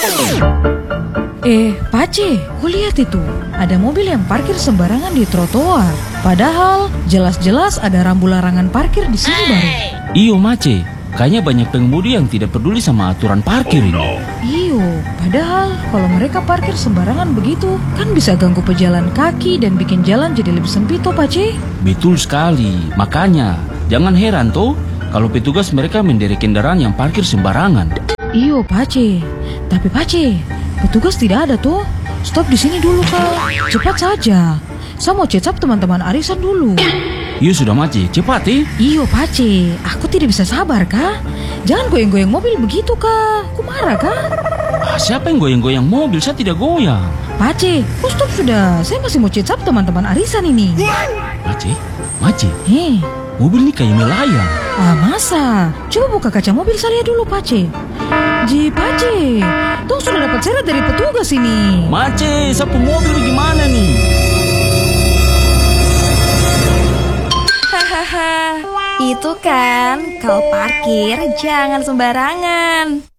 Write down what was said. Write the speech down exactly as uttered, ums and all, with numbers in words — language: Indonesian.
Eh, Pace, kau lihat itu. Ada mobil yang parkir sembarangan di trotoar. Padahal jelas-jelas ada rambu larangan parkir di sini baru. Iyo, Mace. Kayaknya banyak pengemudi yang tidak peduli sama aturan parkir ini. Iyo, padahal kalau mereka parkir sembarangan begitu, kan bisa ganggu pejalan kaki dan bikin jalan jadi lebih sempit toh, Pace. Betul sekali. Makanya, jangan heran toh kalau petugas mereka menderek kendaraan yang parkir sembarangan. Iyo, Pace. Tapi Pace, petugas tidak ada tuh. Stop di sini dulu, Kak. Cepat saja. Saya mau cecap teman-teman arisan dulu. Iyo sudah, Mace, cepat eh. Iyo, Pace. Aku tidak bisa sabar, Kak. Jangan goyang-goyang mobil begitu, Kak. Aku marah, Kak. Ah, siapa yang goyang-goyang mobil? Saya tidak goyang. Pace, oh stop sudah. Saya masih mau cecap teman-teman arisan ini. Mace, Mace. Hei. Mobil ini kayak melayang. Ah, masa? Coba buka kaca mobil saya dulu, Pace. Ji, Pace. Tuh sudah dapat seret dari petugas ini. Mace, sapu mobil gimana nih? Hahaha, itu kan kalau parkir jangan sembarangan.